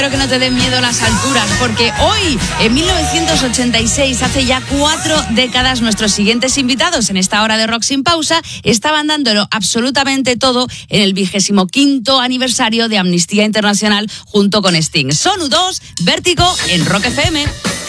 Espero que no te den miedo las alturas, porque hoy, en 1986, hace ya 4 décadas, nuestros siguientes invitados en esta hora de Rock Sin Pausa estaban dándolo absolutamente todo en el 25º aniversario de Amnistía Internacional junto con Sting. Son U2, Vértigo en Rock FM.